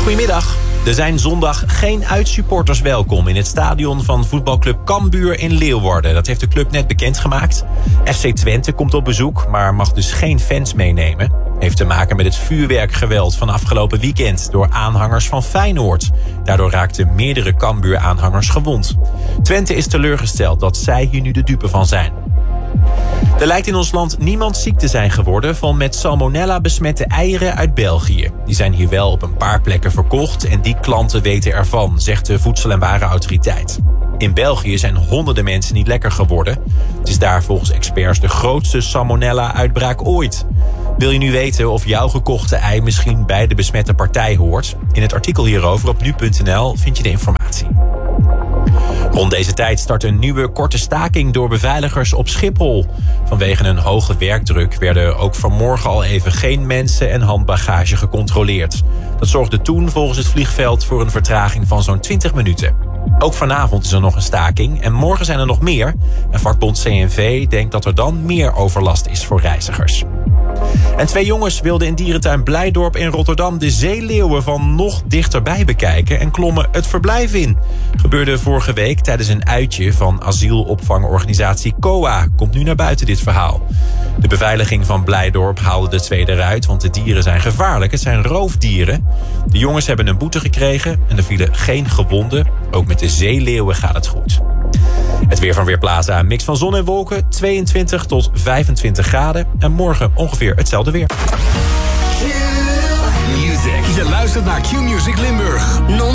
Goedemiddag. Er zijn zondag geen uitsupporters welkom in het stadion van voetbalclub Cambuur in Leeuwarden. Dat heeft de club net bekendgemaakt. FC Twente komt op bezoek, maar mag dus geen fans meenemen. Heeft te maken met het vuurwerkgeweld van afgelopen weekend door aanhangers van Feyenoord. Daardoor raakten meerdere Cambuur-aanhangers gewond. Twente is teleurgesteld dat zij hier nu de dupe van zijn. Er lijkt in ons land niemand ziek te zijn geworden van met salmonella besmette eieren uit België. Die zijn hier wel op een paar plekken verkocht en die klanten weten ervan, zegt de Voedsel- en Warenautoriteit. In België zijn honderden mensen niet lekker geworden. Het is daar volgens experts de grootste salmonella-uitbraak ooit. Wil je nu weten of jouw gekochte ei misschien bij de besmette partij hoort? In het artikel hierover op nu.nl vind je de informatie. Rond deze tijd start een nieuwe korte staking door beveiligers op Schiphol. Vanwege een hoge werkdruk werden ook vanmorgen al even geen mensen en handbagage gecontroleerd. Dat zorgde toen volgens het vliegveld voor een vertraging van zo'n 20 minuten. Ook vanavond is er nog een staking en morgen zijn er nog meer. En vakbond CNV denkt dat er dan meer overlast is voor reizigers. En 2 jongens wilden in dierentuin Blijdorp in Rotterdam de zeeleeuwen van nog dichterbij bekijken en klommen het verblijf in. Gebeurde vorige week tijdens een uitje van asielopvangorganisatie COA. Komt nu naar buiten dit verhaal. De beveiliging van Blijdorp haalde de 2 eruit, want de dieren zijn gevaarlijk. Het zijn roofdieren. De jongens hebben een boete gekregen en er vielen geen gewonden. Ook met de zeeleeuwen gaat het goed. Het weer van Weerplaza, een mix van zon en wolken, 22 tot 25 graden. En morgen ongeveer hetzelfde weer. Q-Music. Je luistert naar Q-Music Limburg.